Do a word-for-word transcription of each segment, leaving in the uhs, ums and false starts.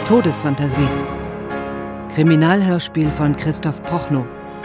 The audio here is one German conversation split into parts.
Todesfantasie. Kriminalhörspiel von Christoph Prochnow.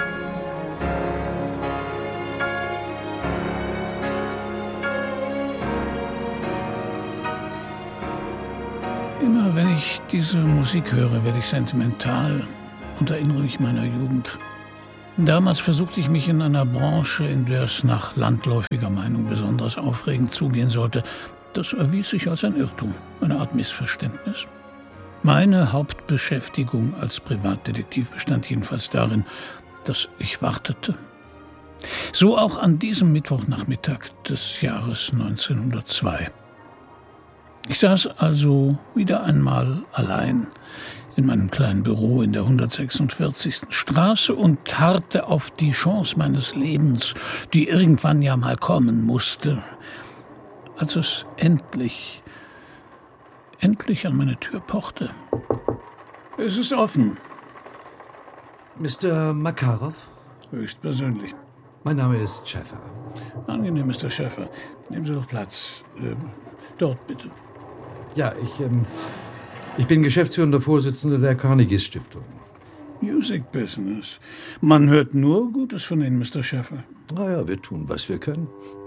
Immer wenn ich diese Musik höre, werde ich sentimental und erinnere mich meiner Jugend. Damals versuchte ich mich in einer Branche, in der es nach landläufiger Meinung besonders aufregend zugehen sollte. Das erwies sich als ein Irrtum, eine Art Missverständnis. Meine Hauptbeschäftigung als Privatdetektiv bestand jedenfalls darin, dass ich wartete. So auch an diesem Mittwochnachmittag des Jahres neunzehnhundertzwei. Ich saß also wieder einmal allein in meinem kleinen Büro in der hundertsechsundvierzigsten Straße und harrte auf die Chance meines Lebens, die irgendwann ja mal kommen musste, als es endlich, endlich an meine Tür pochte. Es ist offen. Mister Makarov? Höchstpersönlich. Mein Name ist Schäfer. Angenehm, Mister Schäfer. Nehmen Sie doch Platz. Ähm, dort bitte. Ja, ich, ähm, ich bin geschäftsführender Vorsitzender der Carnegie-Stiftung. Music Business. Man hört nur Gutes von Ihnen, Mister Schäfer. Na ja, wir tun, was wir können.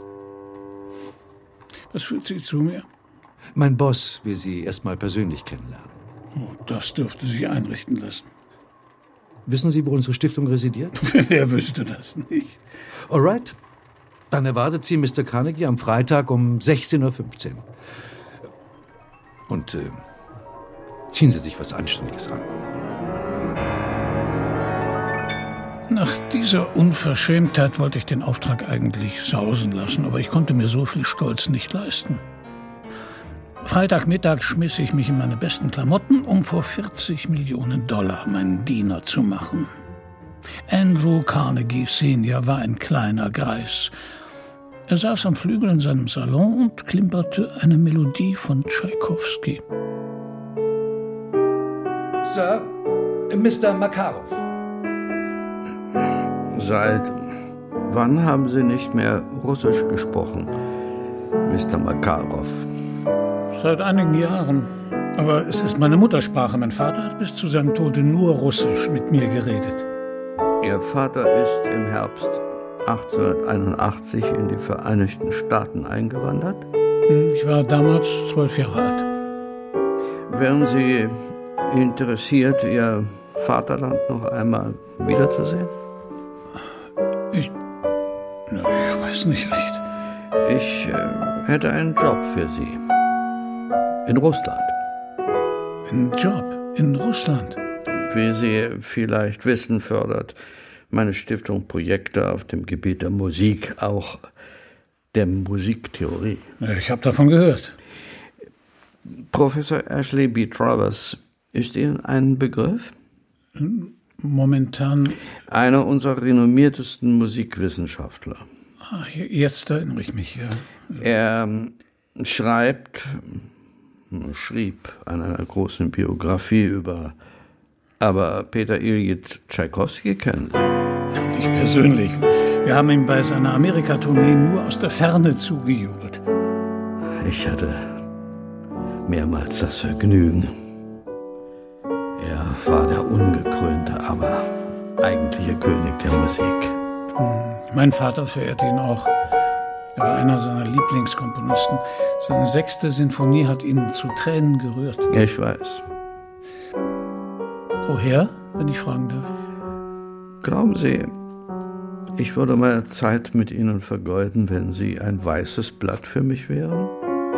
Was führt Sie zu mir? Mein Boss will Sie erstmal persönlich kennenlernen. Oh, das dürfte sich einrichten lassen. Wissen Sie, wo unsere Stiftung residiert? Wer wüsste das nicht? Alright. Dann erwartet Sie Mister Carnegie am Freitag um sechzehn Uhr fünfzehn. Und äh, ziehen Sie sich was Anständiges an. Nach dieser Unverschämtheit wollte ich den Auftrag eigentlich sausen lassen, aber ich konnte mir so viel Stolz nicht leisten. Freitagmittag schmiss ich mich in meine besten Klamotten, um vor vierzig Millionen Dollar meinen Diener zu machen. Andrew Carnegie Senior war ein kleiner Greis. Er saß am Flügel in seinem Salon und klimperte eine Melodie von Tschaikowski. Sir, Mister Makarov. Seit wann haben Sie nicht mehr Russisch gesprochen, Mister Makarov? Seit einigen Jahren. Aber es ist meine Muttersprache. Mein Vater hat bis zu seinem Tode nur Russisch mit mir geredet. Ihr Vater ist im Herbst achtzehnhunderteinundachtzig in die Vereinigten Staaten eingewandert? Ich war damals zwölf Jahre alt. Wären Sie interessiert, Ihr Vaterland noch einmal wiederzusehen? Ich... Na, ich weiß nicht recht. Ich äh, hätte einen Job für Sie. In Russland. Ein Job in Russland? Wie Sie vielleicht wissen, fördert meine Stiftung Projekte auf dem Gebiet der Musik, auch der Musiktheorie. Ich habe davon gehört. Professor Ashley B. Travers, ist Ihnen ein Begriff? Momentan... Einer unserer renommiertesten Musikwissenschaftler. Ach, jetzt erinnere ich mich, ja. Er schreibt, schrieb an einer großen Biografie über... Aber Peter Iljitsch Tschaikowski kennen Sie? Nicht persönlich. Wir haben ihm bei seiner Amerika-Tournee nur aus der Ferne zugejubelt. Ich hatte mehrmals das Vergnügen. Er war der ungekrönte, aber eigentliche König der Musik. Hm. Mein Vater verehrte ihn auch. Er war einer seiner Lieblingskomponisten. Seine sechste Sinfonie hat ihn zu Tränen gerührt. Ich weiß. Woher, wenn ich fragen darf? Glauben Sie, ich würde meine Zeit mit Ihnen vergeuden, wenn Sie ein weißes Blatt für mich wären?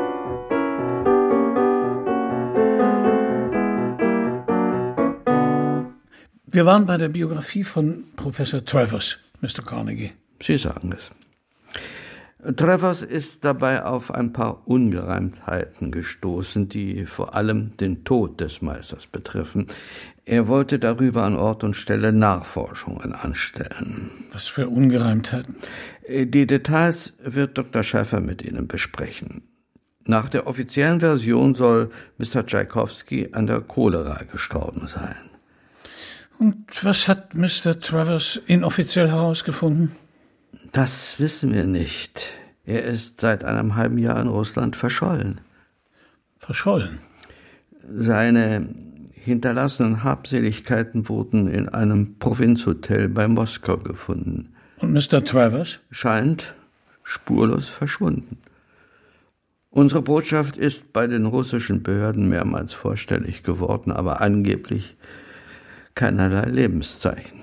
Wir waren bei der Biografie von Professor Travers, Mister Carnegie. Sie sagen es. Travers ist dabei auf ein paar Ungereimtheiten gestoßen, die vor allem den Tod des Meisters betreffen. Er wollte darüber an Ort und Stelle Nachforschungen anstellen. Was für Ungereimtheiten? Die Details wird Doktor Schäfer mit Ihnen besprechen. Nach der offiziellen Version soll Mister Tschaikowski an der Cholera gestorben sein. Und was hat Mister Travers inoffiziell herausgefunden? Das wissen wir nicht. Er ist seit einem halben Jahr in Russland verschollen. Verschollen? Seine hinterlassenen Habseligkeiten wurden in einem Provinzhotel bei Moskau gefunden. Und Mister Travers? Scheint spurlos verschwunden. Unsere Botschaft ist bei den russischen Behörden mehrmals vorstellig geworden, aber angeblich keinerlei Lebenszeichen.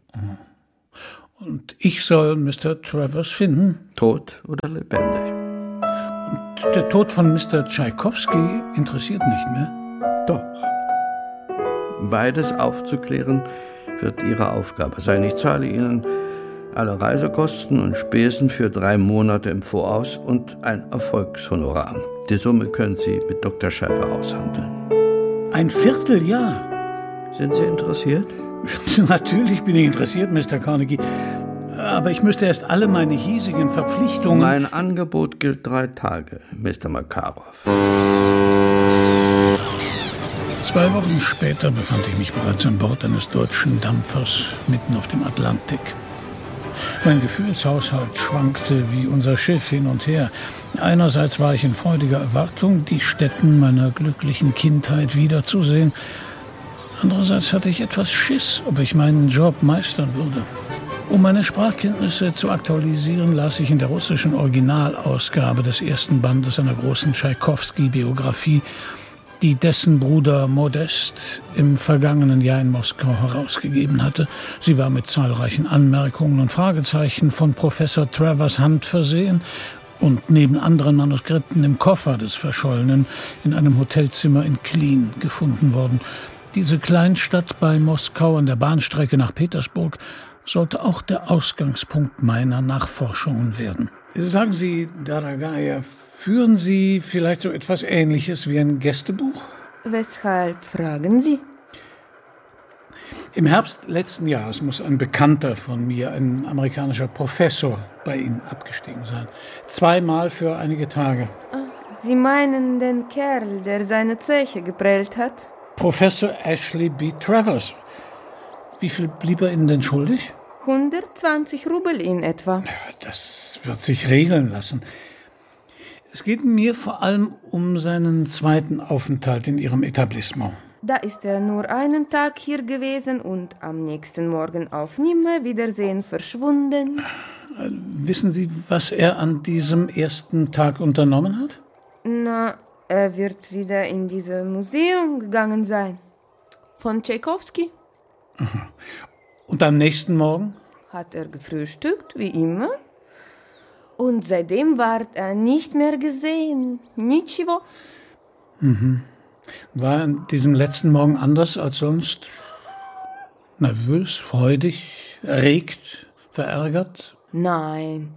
Und ich soll Mister Travers finden? Tot oder lebendig? Und der Tod von Mister Tschaikowski interessiert nicht mehr? Doch. Beides aufzuklären wird Ihre Aufgabe sein. Ich zahle Ihnen alle Reisekosten und Spesen für drei Monate im Voraus und ein Erfolgshonorar. Die Summe können Sie mit Doktor Scheifer aushandeln. Ein Vierteljahr? Sind Sie interessiert? Natürlich bin ich interessiert, Mister Carnegie. Aber ich müsste erst alle meine hiesigen Verpflichtungen... Mein Angebot gilt drei Tage, Mister Makarov. Zwei Wochen später befand ich mich bereits an Bord eines deutschen Dampfers mitten auf dem Atlantik. Mein Gefühlshaushalt schwankte wie unser Schiff hin und her. Einerseits war ich in freudiger Erwartung, die Stätten meiner glücklichen Kindheit wiederzusehen. Andererseits hatte ich etwas Schiss, ob ich meinen Job meistern würde. Um meine Sprachkenntnisse zu aktualisieren, las ich in der russischen Originalausgabe des ersten Bandes einer großen Tschaikowski-Biografie, die dessen Bruder Modest im vergangenen Jahr in Moskau herausgegeben hatte. Sie war mit zahlreichen Anmerkungen und Fragezeichen von Professor Travers Hand versehen und neben anderen Manuskripten im Koffer des Verschollenen in einem Hotelzimmer in Klin gefunden worden. Diese Kleinstadt bei Moskau an der Bahnstrecke nach Petersburg sollte auch der Ausgangspunkt meiner Nachforschungen werden. Sagen Sie, Daragaya, führen Sie vielleicht so etwas Ähnliches wie ein Gästebuch? Weshalb fragen Sie? Im Herbst letzten Jahres muss ein Bekannter von mir, ein amerikanischer Professor, bei Ihnen abgestiegen sein. Zweimal für einige Tage. Sie meinen den Kerl, der seine Zeche geprellt hat? Professor Ashley B. Travers. Wie viel blieb er Ihnen denn schuldig? hundertzwanzig Rubel in etwa. Das wird sich regeln lassen. Es geht mir vor allem um seinen zweiten Aufenthalt in Ihrem Etablissement. Da ist er nur einen Tag hier gewesen und am nächsten Morgen auf Nimmerwiedersehen verschwunden. Wissen Sie, was er an diesem ersten Tag unternommen hat? Na, er wird wieder in dieses Museum gegangen sein. Von Tschaikowski. Aha. Und am nächsten Morgen? Hat er gefrühstückt, wie immer. Und seitdem ward er nicht mehr gesehen. Nitschiwo. Mhm. War an diesem letzten Morgen anders als sonst? Nervös, freudig, erregt, verärgert? Nein.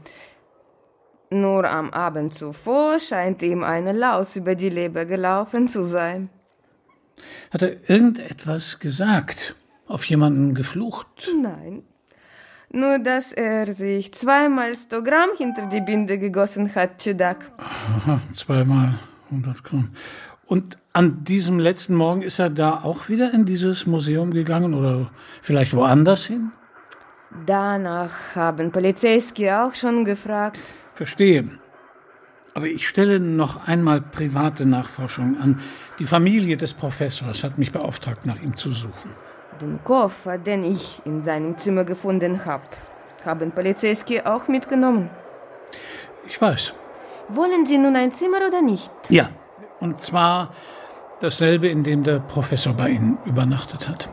Nur am Abend zuvor scheint ihm eine Laus über die Leber gelaufen zu sein. Hat er irgendetwas gesagt? Auf jemanden geflucht? Nein. Nur, dass er sich zweimal sto Gramm hinter die Binde gegossen hat, Tschüdak. Aha, zweimal hundert Gramm. Und an diesem letzten Morgen ist er da auch wieder in dieses Museum gegangen oder vielleicht woanders hin? Danach haben Polizeiski auch schon gefragt. Verstehe. Aber ich stelle noch einmal private Nachforschungen an. Die Familie des Professors hat mich beauftragt, nach ihm zu suchen. Den Koffer, den ich in seinem Zimmer gefunden habe, haben Polizeiski auch mitgenommen. Ich weiß. Wollen Sie nun ein Zimmer oder nicht? Ja, und zwar dasselbe, in dem der Professor bei Ihnen übernachtet hat.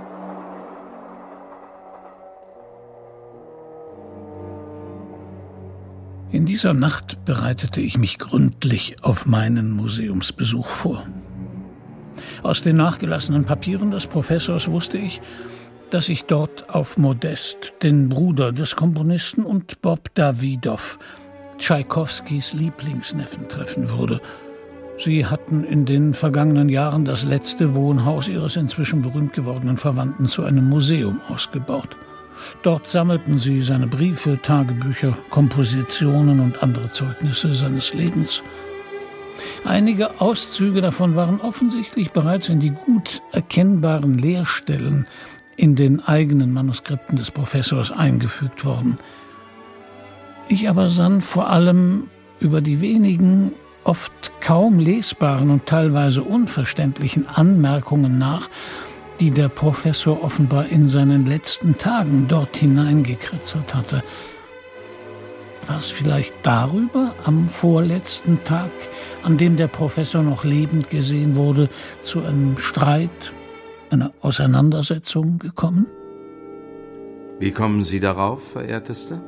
In dieser Nacht bereitete ich mich gründlich auf meinen Museumsbesuch vor. Aus den nachgelassenen Papieren des Professors wusste ich, dass ich dort auf Modest, den Bruder des Komponisten, und Bob Davidow, Tschaikowskis Lieblingsneffen, treffen würde. Sie hatten in den vergangenen Jahren das letzte Wohnhaus ihres inzwischen berühmt gewordenen Verwandten zu einem Museum ausgebaut. Dort sammelten sie seine Briefe, Tagebücher, Kompositionen und andere Zeugnisse seines Lebens. Einige Auszüge davon waren offensichtlich bereits in die gut erkennbaren Leerstellen in den eigenen Manuskripten des Professors eingefügt worden. Ich aber sann vor allem über die wenigen oft kaum lesbaren und teilweise unverständlichen Anmerkungen nach, die der Professor offenbar in seinen letzten Tagen dort hineingekritzelt hatte. War es vielleicht darüber, am vorletzten Tag, an dem der Professor noch lebend gesehen wurde, zu einem Streit, einer Auseinandersetzung gekommen? Wie kommen Sie darauf, Verehrtester?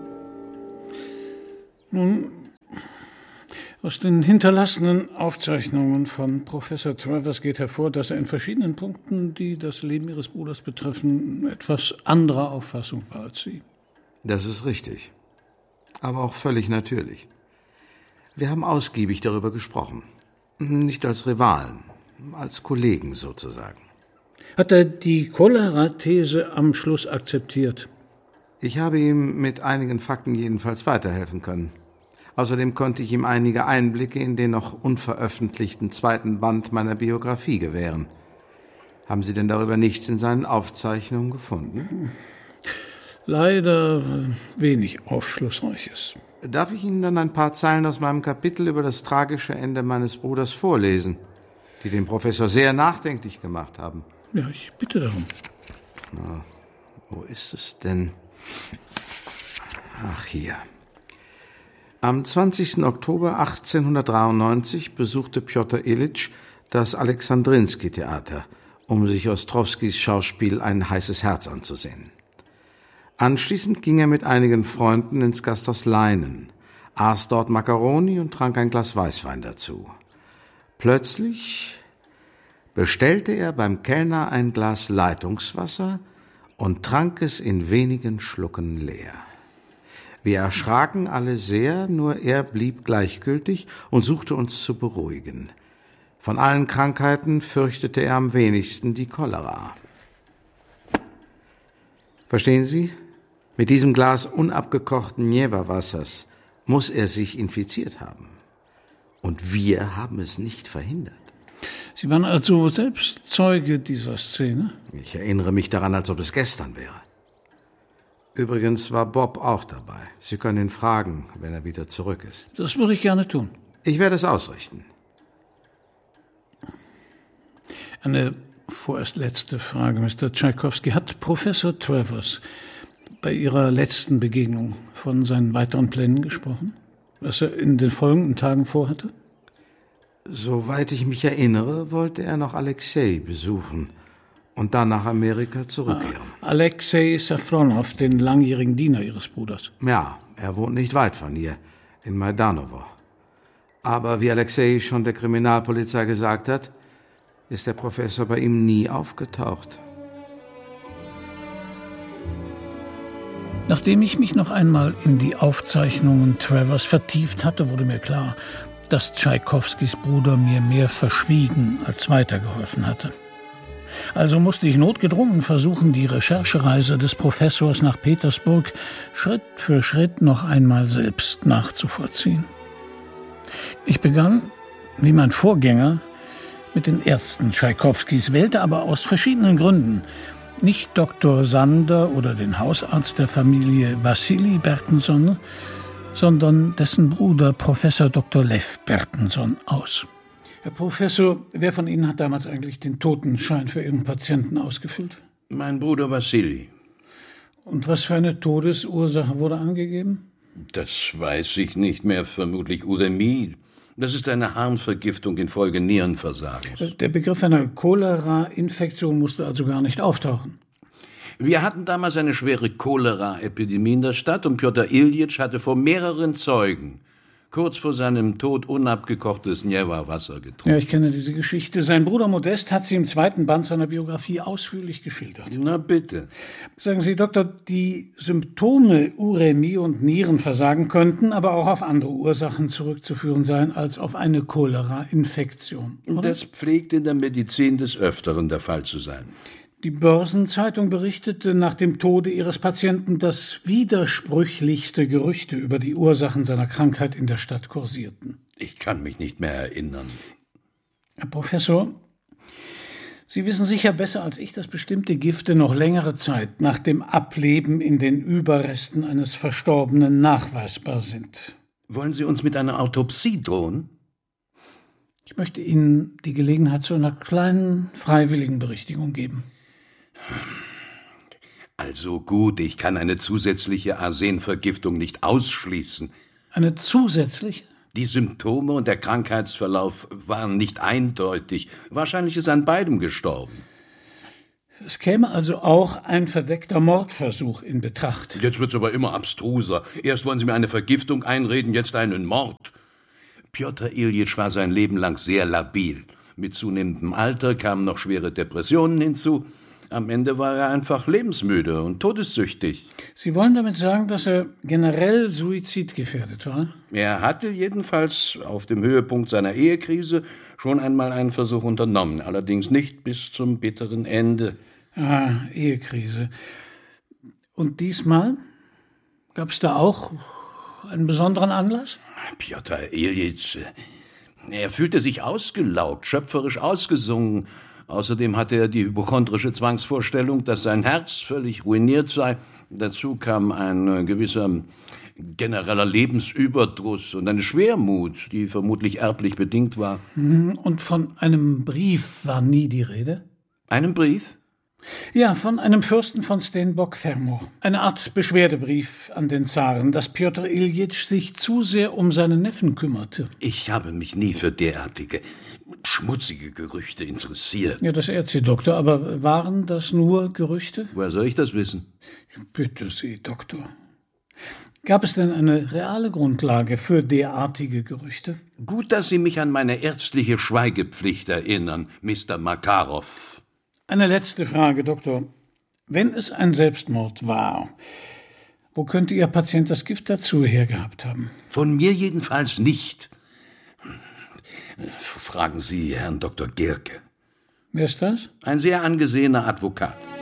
Nun, aus den hinterlassenen Aufzeichnungen von Professor Travers geht hervor, dass er in verschiedenen Punkten, die das Leben Ihres Bruders betreffen, etwas anderer Auffassung war als Sie. Das ist richtig. Aber auch völlig natürlich. Wir haben ausgiebig darüber gesprochen. Nicht als Rivalen, als Kollegen sozusagen. Hat er die Cholera-These am Schluss akzeptiert? Ich habe ihm mit einigen Fakten jedenfalls weiterhelfen können. Außerdem konnte ich ihm einige Einblicke in den noch unveröffentlichten zweiten Band meiner Biografie gewähren. Haben Sie denn darüber nichts in seinen Aufzeichnungen gefunden? Leider wenig Aufschlussreiches. Darf ich Ihnen dann ein paar Zeilen aus meinem Kapitel über das tragische Ende meines Bruders vorlesen, die den Professor sehr nachdenklich gemacht haben? Ja, ich bitte darum. Na, wo ist es denn? Ach, hier. Am zwanzigsten Oktober achtzehnhundertdreiundneunzig besuchte Pjotr Ilyitsch das Alexandrinsky-Theater, um sich Ostrowskis Schauspiel Ein heißes Herz anzusehen. Anschließend ging er mit einigen Freunden ins Gasthaus Leinen, aß dort Makkaroni und trank ein Glas Weißwein dazu. Plötzlich bestellte er beim Kellner ein Glas Leitungswasser und trank es in wenigen Schlucken leer. Wir erschraken alle sehr, nur er blieb gleichgültig und suchte uns zu beruhigen. Von allen Krankheiten fürchtete er am wenigsten die Cholera. Verstehen Sie? Mit diesem Glas unabgekochten Jeverwassers muss er sich infiziert haben. Und wir haben es nicht verhindert. Sie waren also selbst Zeuge dieser Szene? Ich erinnere mich daran, als ob es gestern wäre. Übrigens war Bob auch dabei. Sie können ihn fragen, wenn er wieder zurück ist. Das würde ich gerne tun. Ich werde es ausrichten. Eine vorerst letzte Frage, Mister Tschaikowski. Hat Professor Travers bei Ihrer letzten Begegnung von seinen weiteren Plänen gesprochen? Was er in den folgenden Tagen vorhatte? Soweit ich mich erinnere, wollte er noch Alexei besuchen und dann nach Amerika zurückkehren. Ah, Alexei Safronow, den langjährigen Diener Ihres Bruders. Ja, er wohnt nicht weit von hier, in Maidanovo. Aber wie Alexei schon der Kriminalpolizei gesagt hat, ist der Professor bei ihm nie aufgetaucht. Nachdem ich mich noch einmal in die Aufzeichnungen Travers vertieft hatte, wurde mir klar, dass Tschaikowskis Bruder mir mehr verschwiegen als weitergeholfen hatte. Also musste ich notgedrungen versuchen, die Recherchereise des Professors nach Petersburg Schritt für Schritt noch einmal selbst nachzuvollziehen. Ich begann, wie mein Vorgänger, mit den Ärzten Tschaikowskis, wählte aber aus verschiedenen Gründen nicht Doktor Sander oder den Hausarzt der Familie Wassili Bertenson, sondern dessen Bruder Professor Doktor Lev Bertenson aus. Herr Professor, wer von Ihnen hat damals eigentlich den Totenschein für Ihren Patienten ausgefüllt? Mein Bruder Wassili. Und was für eine Todesursache wurde angegeben? Das weiß ich nicht mehr, vermutlich Urämie. Das ist eine Harnvergiftung infolge Nierenversagens. Der Begriff einer Cholera-Infektion musste also gar nicht auftauchen. Wir hatten damals eine schwere Cholera-Epidemie in der Stadt und Pjotr Ilyitsch hatte vor mehreren Zeugen kurz vor seinem Tod unabgekochtes Jeverwasser getrunken. Ja, ich kenne diese Geschichte. Sein Bruder Modest hat sie im zweiten Band seiner Biografie ausführlich geschildert. Na bitte. Sagen Sie, Doktor, die Symptome Urämie und Nierenversagen könnten aber auch auf andere Ursachen zurückzuführen sein als auf eine Cholera-Infektion, oder? Das pflegt in der Medizin des Öfteren der Fall zu sein. Die Börsenzeitung berichtete nach dem Tode ihres Patienten, dass widersprüchlichste Gerüchte über die Ursachen seiner Krankheit in der Stadt kursierten. Ich kann mich nicht mehr erinnern. Herr Professor, Sie wissen sicher besser als ich, dass bestimmte Gifte noch längere Zeit nach dem Ableben in den Überresten eines Verstorbenen nachweisbar sind. Wollen Sie uns mit einer Autopsie drohen? Ich möchte Ihnen die Gelegenheit zu einer kleinen freiwilligen Berichtigung geben. Also gut, ich kann eine zusätzliche Arsenvergiftung nicht ausschließen. Eine zusätzliche? Die Symptome und der Krankheitsverlauf waren nicht eindeutig. Wahrscheinlich ist an beidem gestorben. Es käme also auch ein verdeckter Mordversuch in Betracht. Jetzt wird's aber immer abstruser. Erst wollen Sie mir eine Vergiftung einreden, jetzt einen Mord. Pjotr Iljitsch war sein Leben lang sehr labil. Mit zunehmendem Alter kamen noch schwere Depressionen hinzu. Am Ende war er einfach lebensmüde und todessüchtig. Sie wollen damit sagen, dass er generell suizidgefährdet war? Er hatte jedenfalls auf dem Höhepunkt seiner Ehekrise schon einmal einen Versuch unternommen, allerdings nicht bis zum bitteren Ende. Ah, Ehekrise. Und diesmal? Gab es da auch einen besonderen Anlass? Pjotr Iljitsch, er fühlte sich ausgelaugt, schöpferisch ausgesungen. Außerdem hatte er die hypochondrische Zwangsvorstellung, dass sein Herz völlig ruiniert sei. Dazu kam ein gewisser genereller Lebensüberdruss und eine Schwermut, die vermutlich erblich bedingt war. Und von einem Brief war nie die Rede? Einem Brief? Ja, von einem Fürsten von Stenbock-Fermo. Eine Art Beschwerdebrief an den Zaren, dass Pjotr Iljitsch sich zu sehr um seinen Neffen kümmerte. Ich habe mich nie für derartige schmutzige Gerüchte interessiert. Ja, das ehrt Sie, Doktor, aber waren das nur Gerüchte? Woher soll ich das wissen? Bitte Sie, Doktor. Gab es denn eine reale Grundlage für derartige Gerüchte? Gut, dass Sie mich an meine ärztliche Schweigepflicht erinnern, Mister Makarov. Eine letzte Frage, Doktor. Wenn es ein Selbstmord war, wo könnte Ihr Patient das Gift dazu hergehabt haben? Von mir jedenfalls nicht. Fragen Sie Herrn Doktor Gierke. Wer ist das? Ein sehr angesehener Advokat.